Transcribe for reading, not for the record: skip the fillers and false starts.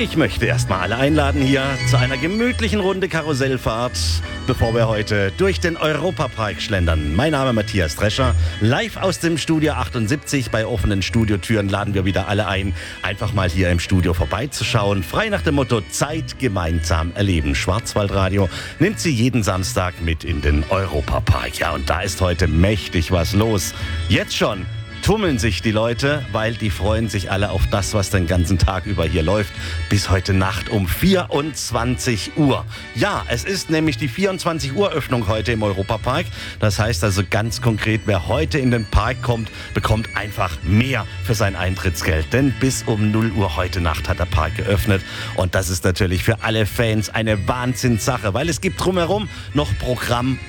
Ich möchte erstmal alle einladen hier zu einer gemütlichen Runde Karussellfahrt, bevor wir heute durch den Europapark schlendern. Mein Name ist Matthias Drescher, live aus dem Studio 78. Bei offenen Studiotüren laden wir wieder alle ein, einfach mal hier im Studio vorbeizuschauen. Frei nach dem Motto Zeit gemeinsam erleben. Schwarzwaldradio nimmt Sie jeden Samstag mit in den Europapark. Ja, und da ist heute mächtig was los. Jetzt schon tummeln sich die Leute, weil die freuen sich alle auf das, was den ganzen Tag über hier läuft, bis heute Nacht um 24 Uhr. Ja, es ist nämlich die 24 Uhr Öffnung heute im Europapark. Das heißt also ganz konkret, wer heute in den Park kommt, bekommt einfach mehr für sein Eintrittsgeld. Denn bis um 0 Uhr heute Nacht hat der Park geöffnet. Und das ist natürlich für alle Fans eine Wahnsinnssache, weil es gibt drumherum noch Programm